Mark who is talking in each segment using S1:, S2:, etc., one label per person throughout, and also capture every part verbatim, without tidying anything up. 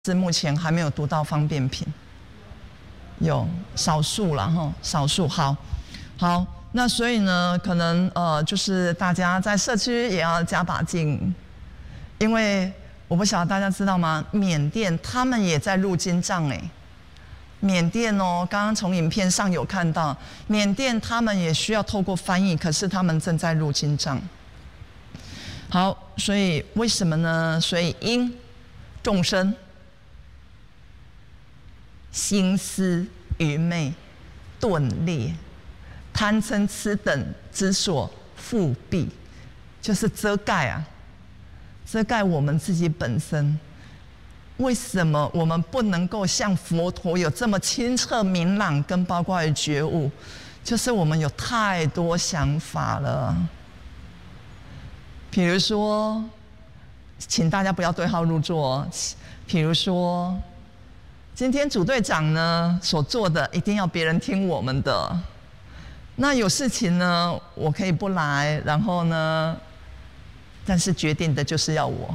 S1: 是目前还没有读到方便品，有少数了哈，少数。好，好，那所以呢，可能呃，就是大家在社区也要加把劲，因为我不晓得大家知道吗？缅甸他们也在入经藏哎，缅甸哦，刚刚从影片上有看到，缅甸他们也需要透过翻译，可是他们正在入经藏。好，所以为什么呢？所以因众生心思愚昧钝劣，贪嗔痴等之所覆蔽，就是遮盖啊，遮盖我们自己本身。为什么我们不能够像佛陀有这么清澈明朗跟包括的觉悟？就是我们有太多想法了。比如说，请大家不要对号入座。比如说，今天组队长呢所做的一定要别人听我们的。那有事情呢，我可以不来，然后呢，但是决定的就是要我。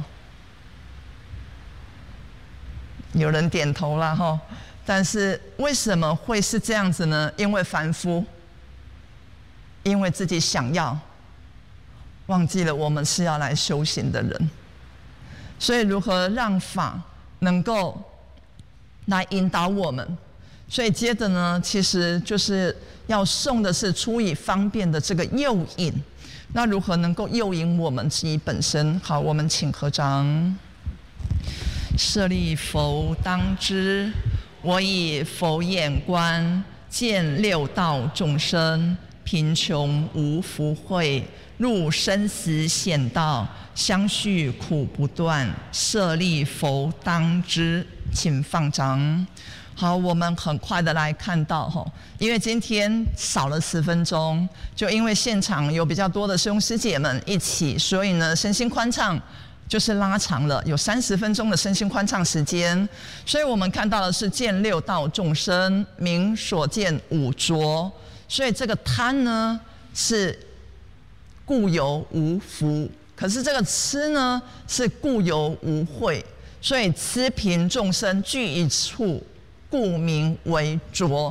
S1: 有人点头了哈，但是为什么会是这样子呢？因为凡夫，因为自己想要，忘记了我们是要来修行的人。所以如何让法能够来引导我们？所以接着呢，其实就是要送的是出以方便的这个诱引。那如何能够诱引我们自己本身？好，我们请合掌。舍利弗，当知我以佛眼观见六道众生，贫穷无福慧，入生死险道，相续苦不断。舍利弗，当知，请放掌。好，我们很快的来看到哈，因为今天少了十分钟，就因为现场有比较多的师兄师姐们一起，所以呢，身心宽畅就是拉长了，有三十分钟的身心宽畅时间。所以我们看到的是见六道众生，明所见五浊。所以这个贪呢是故有无福，可是这个痴呢是故有无慧。所以痴贫众生聚一处，故名为浊。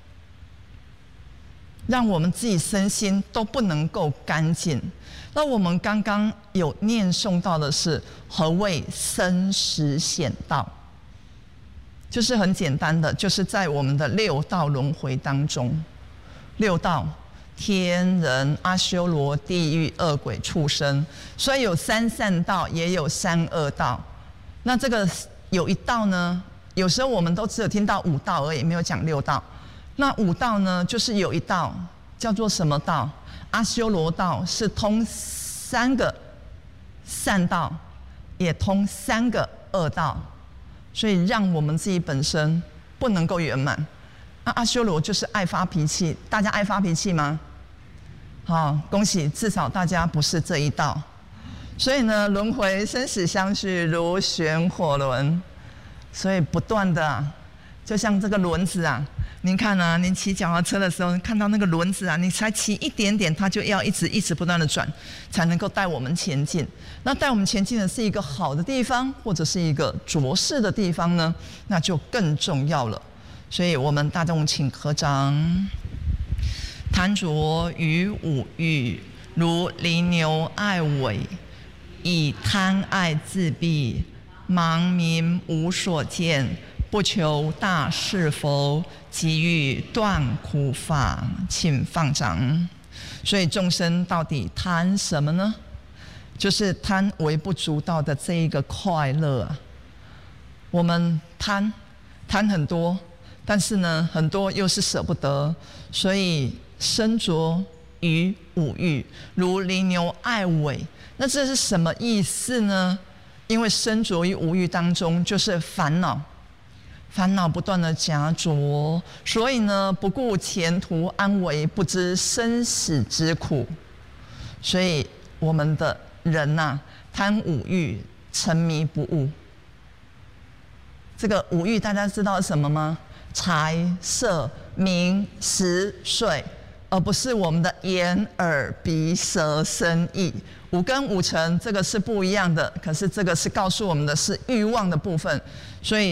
S1: 让我们自己身心都不能够干净。那我们刚刚有念诵到的是何谓生死险道？就是很简单的，就是在我们的六道轮回当中，六道天人阿修罗地狱恶鬼畜生，所以有三善道也有三恶道。那这个有一道呢，有时候我们都只有听到五道而已，没有讲六道。那五道呢，就是有一道叫做什么道？阿修罗道是通三个善道，也通三个恶道，所以让我们自己本身不能够圆满。那阿修罗就是爱发脾气，大家爱发脾气吗？好，恭喜，至少大家不是这一道。所以呢，轮回生死相续如旋火轮，所以不断的、啊，就像这个轮子啊。您看啊，您骑脚踏车的时候，看到那个轮子啊，你才骑一点点，它就要一直一直不断的转，才能够带我们前进。那带我们前进的是一个好的地方，或者是一个浊世的地方呢？那就更重要了。所以我们大众请合掌。贪着于五欲，如羚牛爱尾，以贪爱自蔽，盲迷无所见，不求大是佛，急欲断苦法，请放掌。所以众生到底贪什么呢？就是贪微不足道的这一个快乐啊。我们贪贪很多，但是呢，很多又是舍不得，所以身着于五欲，如羚牛爱尾。那这是什么意思呢？因为身着于五欲当中，就是烦恼。烦恼不断的夹着，所以呢，不顾前途安危，不知生死之苦。所以我们的人呐、啊，贪五欲，沉迷不悟。这个五欲大家知道是什么吗？财色名食睡， 而不是我们的眼、耳、鼻、舌、身、意。五根五尘这个是不一样的，可是这个是告诉我们的是欲望的部分，所以